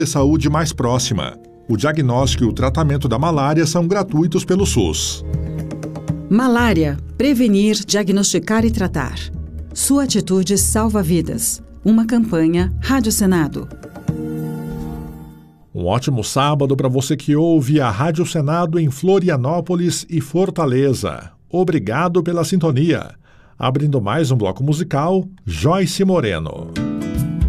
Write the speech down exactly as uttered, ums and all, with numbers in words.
de saúde mais próxima. O diagnóstico e o tratamento da malária são gratuitos pelo SUS. Malária. Prevenir, diagnosticar e tratar. Sua atitude salva vidas. Uma campanha Rádio Senado. Um ótimo sábado para você que ouve a Rádio Senado em Florianópolis e Fortaleza. Obrigado pela sintonia. Abrindo mais um bloco musical, Joyce Moreno.